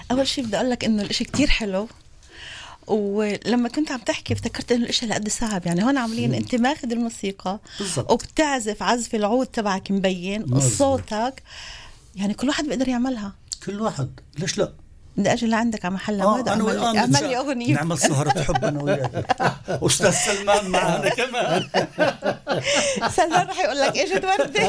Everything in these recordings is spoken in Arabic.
أول شيء بدي أقول لك إنه الإشي كتير حلو، ولما كنت عم تحكي افتكرت إنه الإشي لقد صعب. يعني هون عمليا أنت ماخذ الموسيقى بالضبط. وبتعزف عزف العود تبعك مبين وصوتك، يعني كل واحد بيقدر يعملها. كل واحد، ليش لا؟ بدي أجي لعندك على محل وهذا أعمل لي أغنية، نعمل سهرة حب أنا وياك. أستاذ سلمان معنا كمان. سلمان رح يقول لك إجت وردة.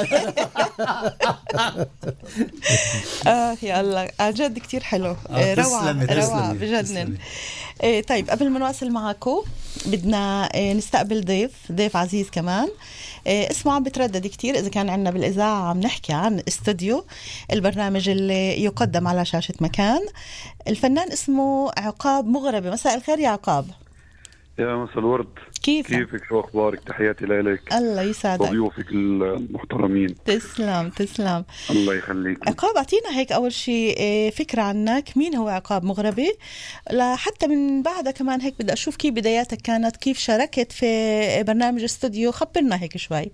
يا الله عن جد كتير حلو. روعة بجنن. طيب قبل ما نواصل معكم بدنا نستقبل ضيف عزيز كمان. اسمه عم بتردد كتير إذا كان عنا بالإذاعة. عم نحكي عن استوديو، البرنامج اللي يقدم على شاشة مكان. الفنان اسمه عقاب مغربي. مساء الخير يا عقاب. يا مساء الورد. كيفك؟ شو أخبارك؟ تحياتي لك. الله يسعدك. وضيوفك المحترمين. تسلم. الله يخليك. عقاب أعطينا هيك أول شيء فكرة عنك، مين هو عقاب مغربي؟ لحتى من بعدها كمان هيك بدي أشوف كيف بداياتك كانت، كيف شاركت في برنامج استوديو. خبرنا هيك شوي.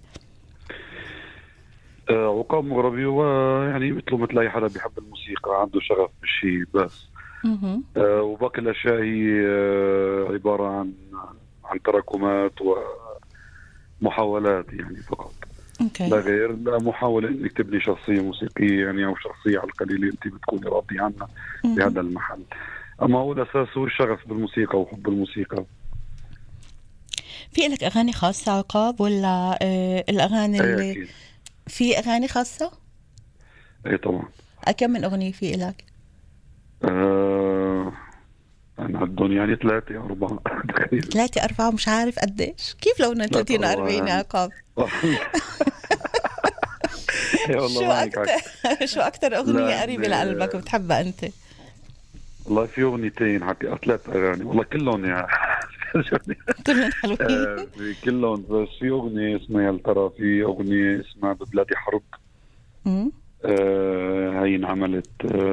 عقاب مغربي هو يعني مثل أي حدا بيحب الموسيقى، عنده شغف بالشيء بس. وباقي الأشياء هي عبارة عن تراكمات ومحاولات يعني فقط. لا غير، لا محاولة انك تبني شخصية موسيقية يعني، او شخصية على القليل انت بتكوني راضي عنها بهذا المحل. اما هو الاساس هو الشغف بالموسيقى وحب الموسيقى. في لك اغاني خاصة عقاب ولا الاغاني اللي في اغاني خاصة؟ اي طبعا. كم من اغنية في لك؟ أنا عدون يعني 3 أو 4 3 4 مش عارف قديش. كيف لو 30 40 يا عقاب؟ شو أكتر أغنية قريبة لقلبك وبتحبها أنت؟ والله في أغنيتين حتى 3 أغاني والله كلهم يعني كلهم حلوين. كلهم، بس في أغنية اسمها يا ترى، في أغنية اسمها ببلادي حرب. هاي انعملت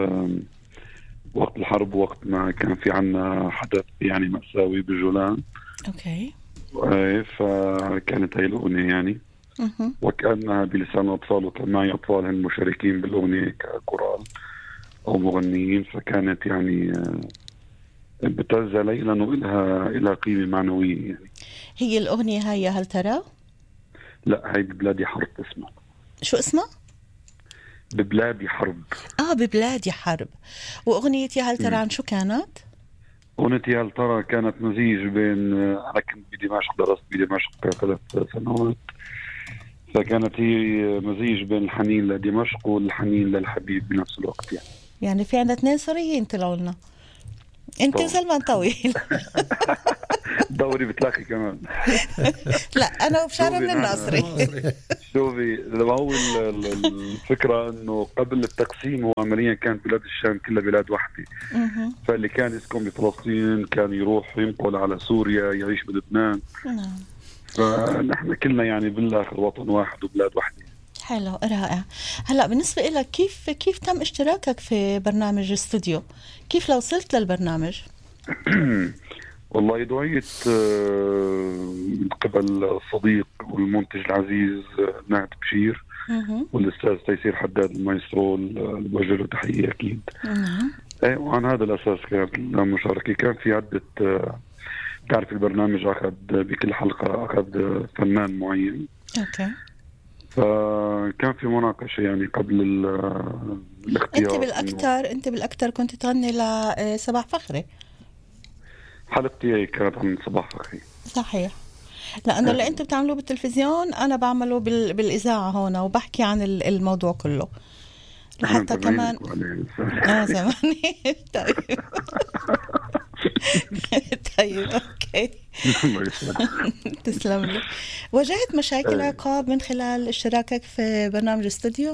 وقت الحرب، وقت ما كان في عنا حدث يعني مأساوي بالجولان. اوكي. فكانت هاي الأغنية يعني وكأنها بلسان الأطفال، وكان معي أطفال هن مشاركين بالأغنية ككورال أو مغنيين، فكانت يعني بتوزع لي لأنه إلها قيمة معنوية يعني. هي الأغنية هاي هل ترى؟ لا، هاي ببلادي حرب اسمها. شو اسمها؟ ببلادي حرب. ببلادي حرب. وأغنية يا هل ترى عن شو كانت؟ أغنية يا هل ترى كانت مزيج بين، أنا كنت بدمشق، درست بدمشق 3 سنوات، فكانت هي مزيج بين الحنين لدمشق والحنين للحبيب بنفس الوقت يعني في عندنا 2 سوريين طلعوا لنا. انت سلمان طويل. دوري بتلاقي كمان. لا انا وبشارة من الناصري. شوفي، لما هو الفكرة انه قبل التقسيم هو عمليا كان بلاد الشام كلها بلاد واحدة. فاللي كان يسكن بفلسطين كان يروح ينقل على سوريا يعيش بلبنان. فنحن كلنا يعني بالاخر وطن واحد وبلاد واحدة. حلو، رائع. هلا بالنسبة لك كيف تم اشتراكك في برنامج استوديو؟ كيف لو وصلت للبرنامج؟ والله دعيت من قبل الصديق والمنتج العزيز نهد بشير والأستاذ تيسير حداد المايسترو، اللي له تحية أكيد. وعن هذا الأساس كانت المشاركة. كان في عدة، تعرف البرنامج أخذ بكل حلقة أخذ فنان معين. أوكي. فكان في مناقشة يعني قبل الاختيار. أنت بالأكثر كنت تغني لصباح فخري. حلقتي هي كانت عن صباح فخري. صحيح. لأنه اللي أنتوا بتعملوه بالتلفزيون أنا بعمله بالإذاعة هون، وبحكي عن الموضوع كله لحتى كمان زماني. طيب أوكي. تسلم لي. واجهت مشاكل عقاب من خلال اشتراكك في برنامج استوديو؟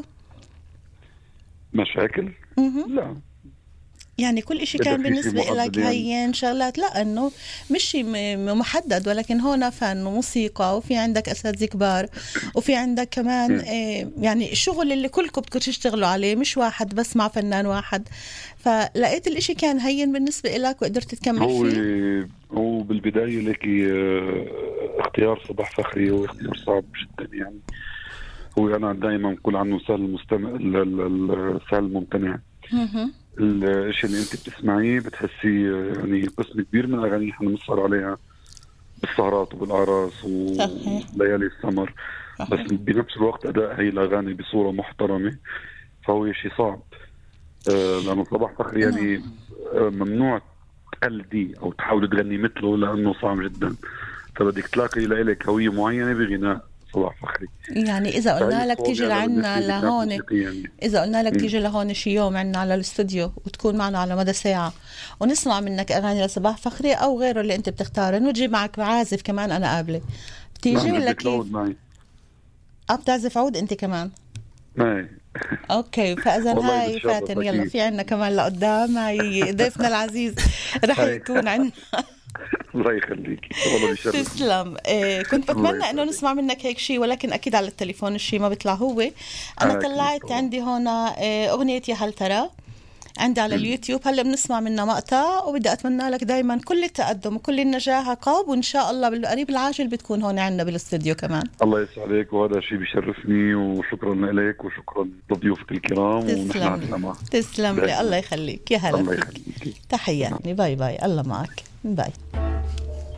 مشاكل؟ لا، يعني كل إشي كان بالنسبة لك هين شغلات، لا إنه مش محدد، ولكن هون فن وموسيقى وفي عندك أساتذة كبار وفي عندك كمان يعني الشغل اللي كلكم بدكم تشتغلوا عليه، مش واحد بس مع فنان واحد. فلقيت الإشي كان هين بالنسبة لك وقدرت تكمل فيه. هو بالبداية لكي اختيار صباح فخري هو اختيار صعب جدا يعني. هو أنا دائما بقول عنه سهل المستمع، سهل الممتنع. الشيء اللي انت بتسمعيه بتحسيه يعني قسم كبير من الاغاني احنا بنسهر عليها بالسهرات وبالاعراس وليالي السمر. بس بنفس الوقت اداء هي الاغاني بصوره محترمه فهو شيء صعب. لانه صباح فخري يعني ممنوع تقلدي او تحاولي تغني مثله لانه صعب جدا، فبدك تلاقي لك هويه معينه بغناء صباح فخري. يعني اذا قلنا لك تيجي لعنا لهون يعني. اذا قلنا لك تيجي لهون شي يوم عنا على الاستوديو وتكون معنا على مدى ساعه ونسمع منك اغاني لصباح فخري او غيره اللي انت بتختاره، وتجيب معك عازف كمان انا قابله، بتيجي ولا كيف؟ بتعزف عود انت كمان؟ معي. اوكي، فاذا هاي فاتن يلا في عنا كمان لقدام هاي ضيفنا العزيز رح يكون عندنا. الله يخليكي والله بيشرف. تسلم. كنت بتمنى انه نسمع منك هيك شيء ولكن اكيد على التليفون الشيء ما بيطلع. هو انا طلعت عندي هون اغنيه يا هل ترى عندي على اليوتيوب، هلا بنسمع منها مقطع، وبدي اتمنى لك دائما كل التقدم وكل النجاح عقاب، وان شاء الله بالقريب العاجل بتكون هون عندنا بالاستديو كمان. الله يسعدك، وهذا شيء بيشرفني، وشكرا لك وشكرا لضيوفك الكرام. تسلم لي، الله يخليك. يا هلا، الله يخليك، تحياتي. باي باي، الله معك، باي.